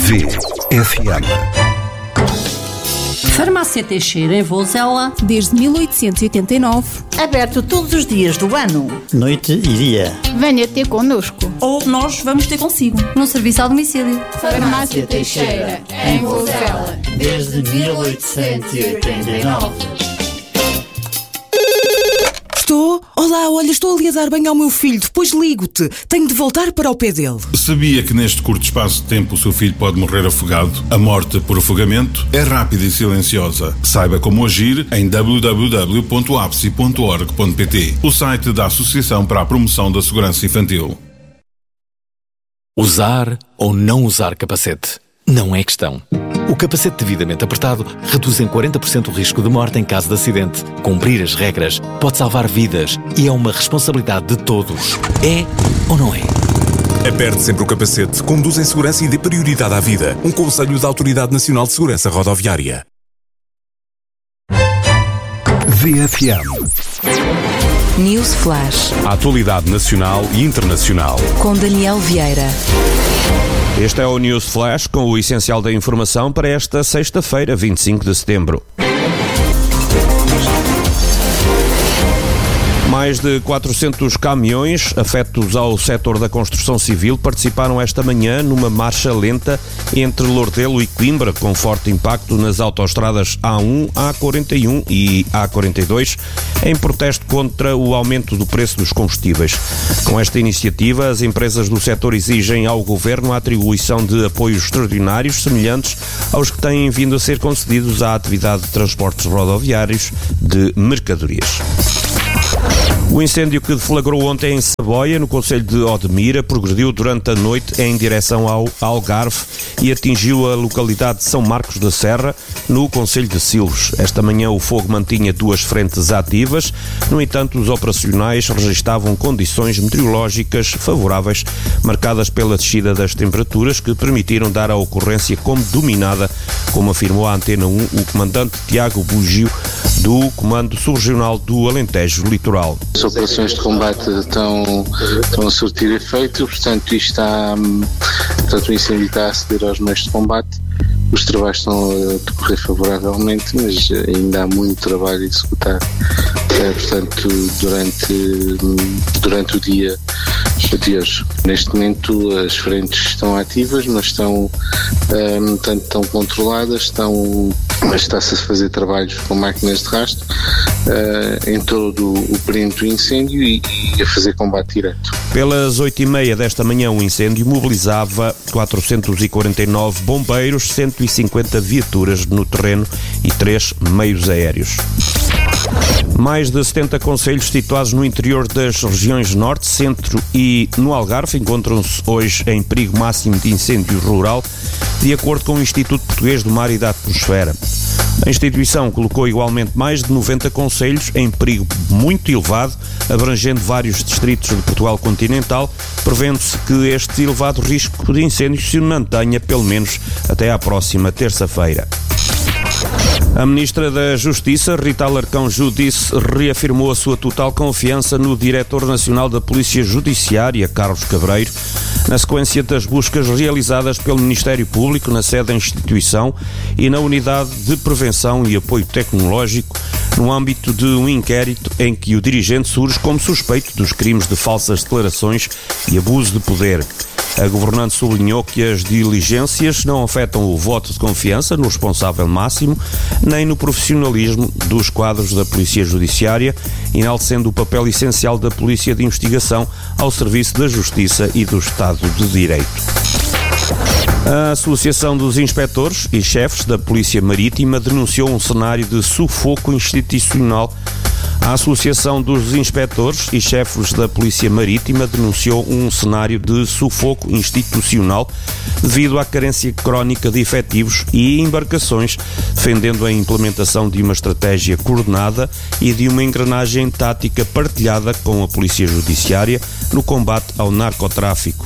VFM. Farmácia Teixeira, em Vozela, desde 1889. Aberto todos os dias do ano. Noite e dia. Venha ter connosco. ou nós vamos ter consigo, no serviço ao domicílio. Farmácia Teixeira, em Vozela, desde 1889. Estou? Olá, olha, estou ali a dar banho ao meu filho, depois ligo-te. Tenho de voltar para o pé dele. Sabia que neste curto espaço de tempo o seu filho pode morrer afogado? A morte por afogamento é rápida e silenciosa. Saiba como agir em www.apsi.org.pt, o site da Associação para a Promoção da Segurança Infantil. Usar ou não usar capacete? Não é questão. O capacete devidamente apertado reduz em 40% o risco de morte em caso de acidente. Cumprir as regras pode salvar vidas e é uma responsabilidade de todos. É ou não é? Aperte sempre o capacete, conduz em segurança e dê prioridade à vida. Um conselho da Autoridade Nacional de Segurança Rodoviária. VFM. News Flash. A atualidade nacional e internacional. Com Daniel Vieira. Este é o News Flash com o essencial da informação para esta sexta-feira, 25 de setembro. Mais de 400 caminhões afetos ao setor da construção civil participaram esta manhã numa marcha lenta entre Lordelo e Coimbra, com forte impacto nas autoestradas A1, A41 e A42, em protesto contra o aumento do preço dos combustíveis. Com esta iniciativa, as empresas do setor exigem ao Governo a atribuição de apoios extraordinários semelhantes aos que têm vindo a ser concedidos à atividade de transportes rodoviários de mercadorias. O incêndio que deflagrou ontem em Saboia, no concelho de Odmira, progrediu durante a noite em direção ao Algarve e atingiu a localidade de São Marcos da Serra, no concelho de Silves. Esta manhã o fogo mantinha duas frentes ativas, no entanto os operacionais registavam condições meteorológicas favoráveis, marcadas pela descida das temperaturas, que permitiram dar a ocorrência como dominada, como afirmou à Antena 1 o comandante Tiago Bugio, do Comando Subregional do Alentejo Litoral. As operações de combate estão a surtir efeito, portanto, o incêndio está a aceder aos meios de combate. Os trabalhos estão a decorrer favoravelmente, mas ainda há muito trabalho a executar, portanto, durante o dia de hoje. Neste momento as frentes estão ativas, mas estão controladas, mas está-se a fazer trabalhos com máquinas de rastro em todo o perímetro do incêndio e a fazer combate direto. Pelas 8h30 desta manhã, o incêndio mobilizava 449 bombeiros, 150 viaturas no terreno e 3 meios aéreos. Mais de 70 concelhos situados no interior das regiões Norte, Centro e no Algarve encontram-se hoje em perigo máximo de incêndio rural, de acordo com o Instituto Português do Mar e da Atmosfera. A instituição colocou igualmente mais de 90 concelhos em perigo muito elevado, abrangendo vários distritos de Portugal continental, prevendo-se que este elevado risco de incêndio se mantenha pelo menos até à próxima terça-feira. A Ministra da Justiça, Rita Alarcão Judice, reafirmou a sua total confiança no Diretor Nacional da Polícia Judiciária, Carlos Cabreiro, na sequência das buscas realizadas pelo Ministério Público na sede da instituição e na Unidade de Prevenção e Apoio Tecnológico, no âmbito de um inquérito em que o dirigente surge como suspeito dos crimes de falsas declarações e abuso de poder. A governante sublinhou que as diligências não afetam o voto de confiança no responsável máximo, nem no profissionalismo dos quadros da Polícia Judiciária, enaltecendo o papel essencial da Polícia de Investigação ao serviço da Justiça e do Estado de Direito. A Associação dos Inspectores e Chefes da Polícia Marítima denunciou um cenário de sufoco institucional. A Associação dos Inspectores e Chefes da Polícia Marítima denunciou um cenário de sufoco institucional devido à carência crónica de efetivos e embarcações, defendendo a implementação de uma estratégia coordenada e de uma engrenagem tática partilhada com a Polícia Judiciária no combate ao narcotráfico.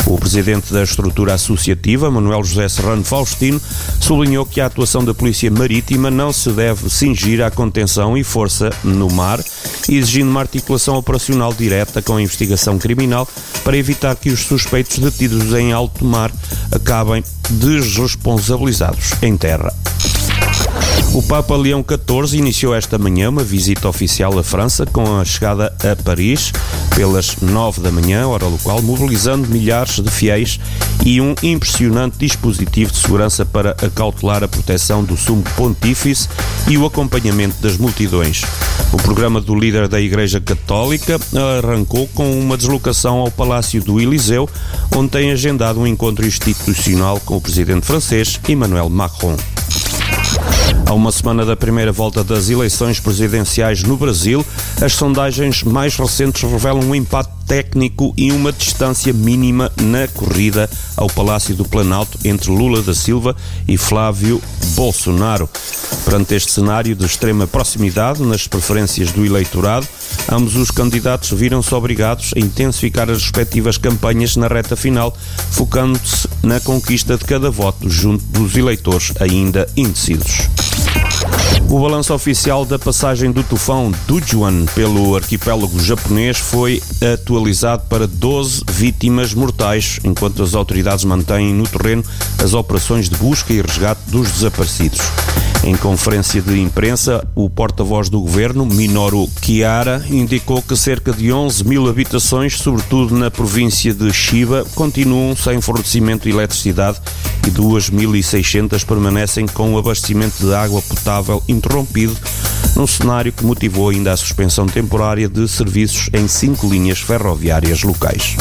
O presidente da estrutura associativa, Manuel José Serrano Faustino, sublinhou que a atuação da Polícia Marítima não se deve cingir à contenção e força no mar, exigindo uma articulação operacional direta com a investigação criminal para evitar que os suspeitos detidos em alto mar acabem desresponsabilizados em terra. O Papa Leão XIV iniciou esta manhã uma visita oficial à França com a chegada a Paris pelas 9 da manhã, hora local, mobilizando milhares de fiéis e um impressionante dispositivo de segurança para acautelar a proteção do Sumo Pontífice e o acompanhamento das multidões. O programa do líder da Igreja Católica arrancou com uma deslocação ao Palácio do Eliseu, onde tem agendado um encontro institucional com o presidente francês Emmanuel Macron. A uma semana da primeira volta das eleições presidenciais no Brasil, as sondagens mais recentes revelam um empate técnico e uma distância mínima na corrida ao Palácio do Planalto entre Lula da Silva e Flávio Bolsonaro. Perante este cenário de extrema proximidade nas preferências do eleitorado, ambos os candidatos viram-se obrigados a intensificar as respectivas campanhas na reta final, focando-se na conquista de cada voto junto dos eleitores ainda indecisos. O balanço oficial da passagem do tufão Dujuan pelo arquipélago japonês foi atualizado para 12 vítimas mortais, enquanto as autoridades mantêm no terreno as operações de busca e resgate dos desaparecidos. Em conferência de imprensa, o porta-voz do governo, Minoru Kihara, indicou que cerca de 11 mil habitações, sobretudo na província de Chiba, continuam sem fornecimento de eletricidade e 2.600 permanecem com o abastecimento de água potável interrompido, num cenário que motivou ainda a suspensão temporária de serviços em 5 linhas ferroviárias locais.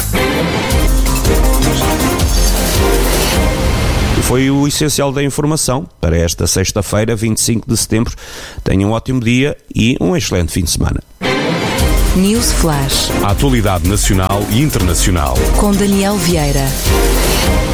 Foi o essencial da informação para esta sexta-feira, 25 de setembro. Tenham um ótimo dia e um excelente fim de semana. News Flash. A atualidade nacional e internacional. Com Daniel Vieira.